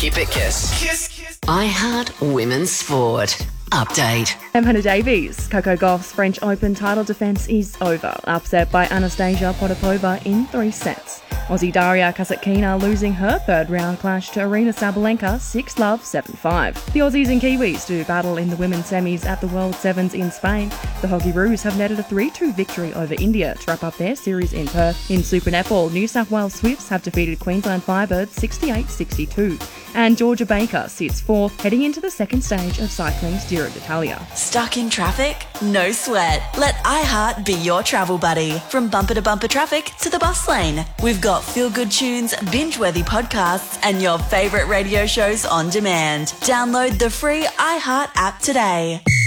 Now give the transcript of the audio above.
Keep it Kiss. I Heart Women's Sport. Update. I'm Hannah Davies. Coco Gauff's French Open title defence is over, upset by Anastasia Potapova in 3 sets. Aussie Daria Kasatkina losing her third round clash to Arina Sabalenka 6-love, 7-5. The Aussies and Kiwis do battle in the women's semis at the World Sevens in Spain. The Hockeyroos have netted a 3-2 victory over India to wrap up their series in Perth. In Super Netball, New South Wales Swifts have defeated Queensland Firebirds 68-62. And Georgia Baker sits fourth, heading into the second stage of cycling's Giro d'Italia. Stuck in traffic? No sweat. Let iHeart be your travel buddy. From bumper to bumper traffic to the bus lane. We've got feel-good tunes, binge-worthy podcasts, and your favourite radio shows on demand. Download the free iHeart app today.